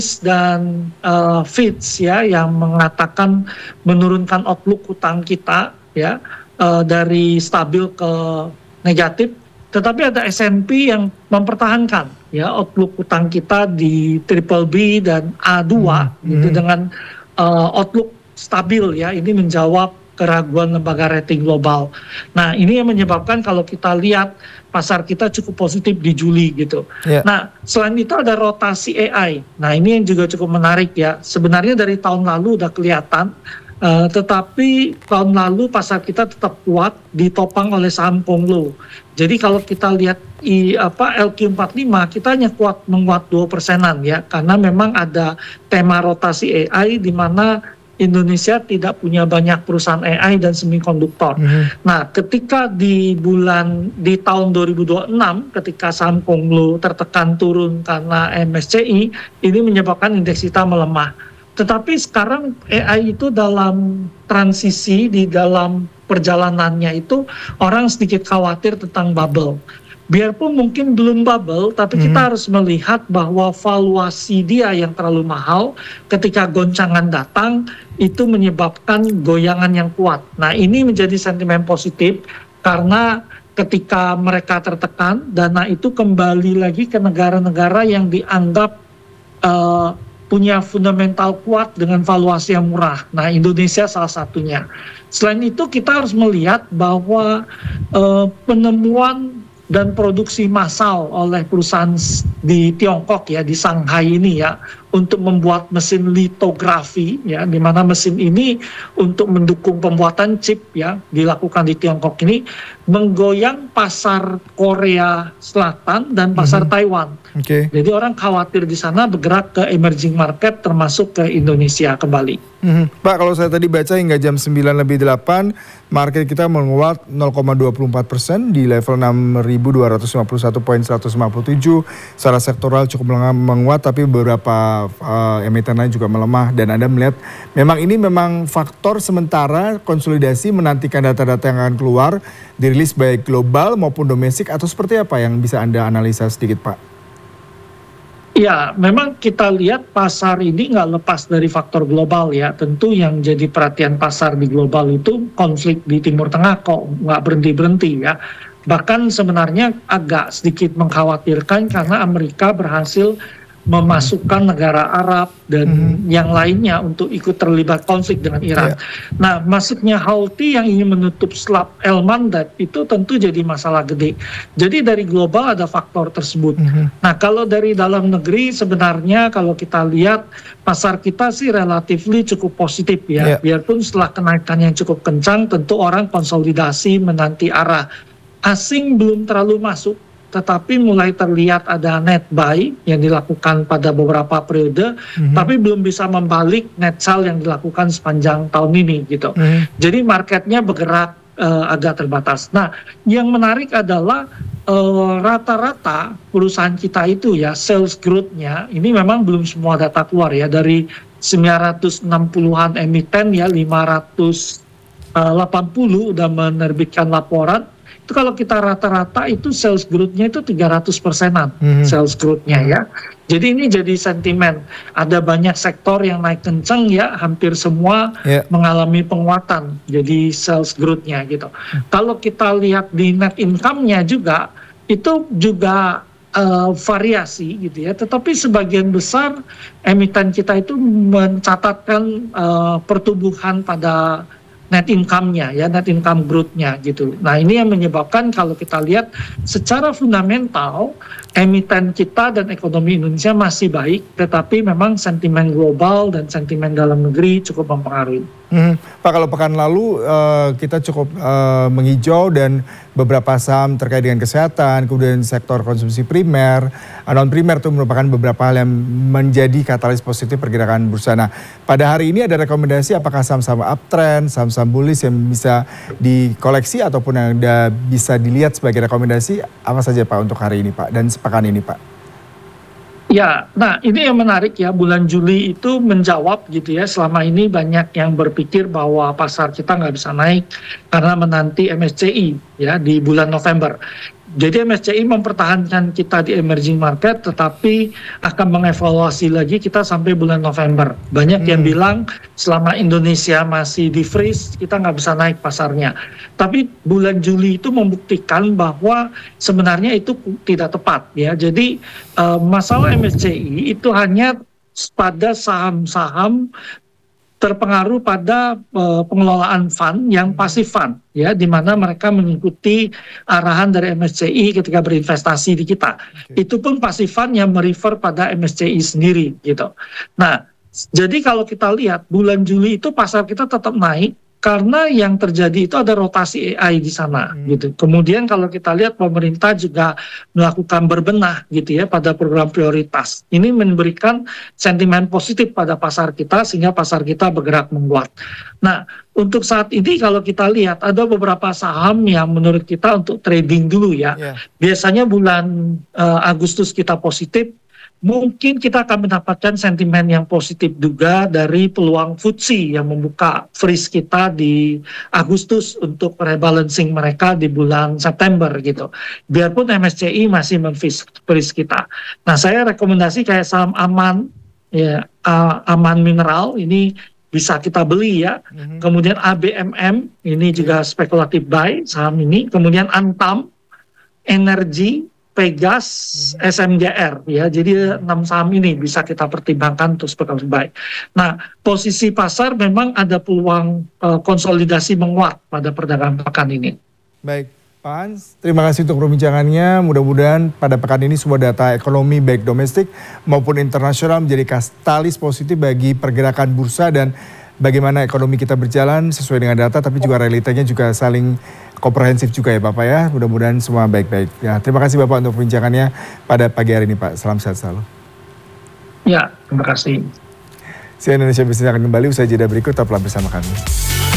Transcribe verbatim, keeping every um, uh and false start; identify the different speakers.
Speaker 1: dan uh, Fitch ya yang mengatakan menurunkan outlook utang kita ya uh, dari stabil ke negatif, tetapi ada S and P yang mempertahankan ya outlook utang kita di triple B dan A dua
Speaker 2: hmm.
Speaker 1: gitu
Speaker 2: hmm.
Speaker 1: dengan uh, outlook stabil ya. Ini menjawab keraguan lembaga rating global. Nah, ini yang menyebabkan kalau kita lihat pasar kita cukup positif di Juli gitu.
Speaker 2: Yeah.
Speaker 1: Nah, selain itu ada rotasi A I. Nah, ini yang juga cukup menarik ya. Sebenarnya dari tahun lalu udah kelihatan, uh, tetapi tahun lalu pasar kita tetap kuat ditopang oleh saham Konglo. Jadi kalau kita lihat i apa L Q empat puluh lima kita hanya kuat menguat dua persenan ya, karena memang ada tema rotasi A I di mana Indonesia tidak punya banyak perusahaan A I dan semikonduktor. Mm-hmm. Nah, ketika di bulan di tahun dua ribu dua puluh enam, ketika saham Konglo tertekan turun karena M S C I, ini menyebabkan indeks kita melemah. Tetapi sekarang A I itu dalam transisi, di dalam perjalanannya itu orang sedikit khawatir tentang bubble. Biarpun mungkin belum bubble, tapi hmm. kita harus melihat bahwa valuasi dia yang terlalu mahal ketika goncangan datang itu menyebabkan goyangan yang kuat. Nah, ini menjadi sentimen positif karena ketika mereka tertekan, dana itu kembali lagi ke negara-negara yang dianggap uh, punya fundamental kuat dengan valuasi yang murah. Nah, Indonesia salah satunya. Selain itu kita harus melihat bahwa uh, penemuan dan produksi massal oleh perusahaan di Tiongkok ya, di Shanghai ini ya, untuk membuat mesin litografi ya, di mana mesin ini untuk mendukung pembuatan chip ya dilakukan di Tiongkok ini menggoyang pasar Korea Selatan dan pasar mm-hmm. Taiwan.
Speaker 2: Okay.
Speaker 1: Jadi orang khawatir di sana bergerak ke emerging market termasuk ke Indonesia kembali.
Speaker 2: Mm-hmm. Pak, kalau saya tadi baca hingga jam sembilan lebih delapan, market kita menguat nol koma dua puluh empat persen di level enam ribu dua ratus lima puluh satu koma seratus lima puluh tujuh. Secara sektoral cukup menguat, tapi beberapa uh, emiten lain juga melemah. Dan Anda melihat memang ini memang faktor sementara konsolidasi menantikan data-data yang akan keluar, dirilis baik global maupun domestik, atau seperti apa yang bisa Anda analisa sedikit, Pak?
Speaker 1: Ya, memang kita lihat pasar ini nggak lepas dari faktor global ya. Tentu yang jadi perhatian pasar di global itu konflik di Timur Tengah kok nggak berhenti-berhenti ya. Bahkan sebenarnya agak sedikit mengkhawatirkan karena Amerika berhasil memasukkan negara Arab dan mm-hmm. yang lainnya untuk ikut terlibat konflik dengan Iran. Yeah. Nah, masuknya Houthi yang ingin menutup Selat El Mandab itu tentu jadi masalah gede. Jadi dari global ada faktor tersebut. Mm-hmm. Nah, kalau dari dalam negeri sebenarnya kalau kita lihat pasar kita sih relatif cukup positif ya. Yeah. Biarpun setelah kenaikan yang cukup kencang tentu orang konsolidasi menanti arah. Asing belum terlalu masuk, tetapi mulai terlihat ada net buy yang dilakukan pada beberapa periode, mm-hmm. tapi belum bisa membalik net sell yang dilakukan sepanjang tahun ini gitu. Mm-hmm. Jadi marketnya bergerak uh, agak terbatas. Nah, yang menarik adalah uh, rata-rata perusahaan kita itu ya sales growth-nya ini memang belum semua data keluar ya, dari sembilan ratus enam puluhan emiten ya lima ratus delapan puluh udah menerbitkan laporan. Itu kalau kita rata-rata itu sales growth-nya itu tiga ratus persenan mm-hmm. sales growth-nya ya. Jadi ini jadi sentimen. Ada banyak sektor yang naik kencang ya, hampir semua yeah. mengalami penguatan. Jadi sales growth-nya gitu. Mm. Kalau kita lihat di net income-nya juga, itu juga uh, variasi gitu ya. Tetapi sebagian besar emiten kita itu mencatatkan uh, pertumbuhan pada net income-nya ya, net income growth-nya gitu. Nah, ini yang menyebabkan kalau kita lihat secara fundamental emiten kita dan ekonomi Indonesia masih baik, tetapi memang sentimen global dan sentimen dalam negeri cukup mempengaruhi.
Speaker 2: Hmm, Pak, kalau pekan lalu uh, kita cukup uh, menghijau dan beberapa saham terkait dengan kesehatan, kemudian sektor konsumsi primer, non primer itu merupakan beberapa hal yang menjadi katalis positif pergerakan bursa. Nah, pada hari ini ada rekomendasi apakah saham-saham uptrend, saham-saham bullish yang bisa dikoleksi ataupun yang ada bisa dilihat sebagai rekomendasi apa saja Pak untuk hari ini Pak dan sepekan ini Pak?
Speaker 1: Ya, nah ini yang menarik ya, bulan Juli itu menjawab gitu ya, selama ini banyak yang berpikir bahwa pasar kita nggak bisa naik karena menanti M S C I ya di bulan November. Jadi M S C I mempertahankan kita di emerging market, tetapi akan mengevaluasi lagi kita sampai bulan November. Banyak hmm. yang bilang selama Indonesia masih di freeze, kita nggak bisa naik pasarnya. Tapi bulan Juli itu membuktikan bahwa sebenarnya itu tidak tepat ya. Jadi uh, masalah M S C I itu hanya pada saham-saham terpengaruh pada uh, pengelolaan fund yang pasif fund ya, di mana mereka mengikuti arahan dari M S C I ketika berinvestasi di kita. Okay. Itu pun pasif fund yang merefer pada M S C I sendiri gitu. Nah, jadi kalau kita lihat bulan Juli itu pasar kita tetap naik karena yang terjadi itu ada rotasi A I di sana hmm. gitu. Kemudian kalau kita lihat pemerintah juga melakukan berbenah gitu ya pada program prioritas. Ini memberikan sentimen positif pada pasar kita sehingga pasar kita bergerak menguat. Nah, untuk saat ini kalau kita lihat ada beberapa saham yang menurut kita untuk trading dulu ya. Yeah. Biasanya bulan uh, Agustus kita positif. Mungkin kita akan mendapatkan sentimen yang positif juga dari peluang F T S E yang membuka freeze kita di Agustus untuk rebalancing mereka di bulan September gitu. Biarpun M S C I masih memfreeze kita. Nah, saya rekomendasi kayak saham Aman, ya uh, Aman Mineral ini bisa kita beli ya. Mm-hmm. Kemudian A B M M ini juga spekulatif buy saham ini. Kemudian Antam, Energi, Pegas, mm-hmm. S M G R ya, jadi enam saham ini bisa kita pertimbangkan untuk spekulatif buy. Nah, posisi pasar memang ada peluang uh, konsolidasi menguat pada perdagangan pekan ini.
Speaker 2: Baik, Pak Hans, terima kasih untuk perbincangannya. Mudah-mudahan pada pekan ini semua data ekonomi baik domestik maupun internasional menjadi katalis positif bagi pergerakan bursa dan bagaimana ekonomi kita berjalan sesuai dengan data, tapi juga realitanya juga saling komprehensif juga ya Bapak ya. Mudah-mudahan semua baik-baik. Ya, terima kasih Bapak untuk perbincangannya pada pagi hari ini Pak. Salam sehat selalu.
Speaker 1: Ya, terima kasih.
Speaker 2: C N N Indonesia Business akan kembali usai jeda berikut, tetaplah bersama kami.